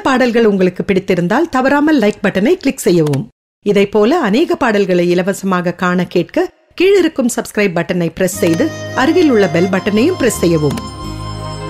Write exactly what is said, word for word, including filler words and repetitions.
பாடல்கள் உங்களுக்கு பிடித்திருந்தால் தவறாமல் லைக் பட்டனை கிளிக் செய்யவும். இதைப்போல அநேக பாடல்களை இலவசமாக காண கேட்க கீழிருக்கும் சப்ஸ்கிரைப் பட்டனை பிரஸ் செய்து அருகில் உள்ள பெல் பட்டனையும் பிரஸ் செய்யவும்.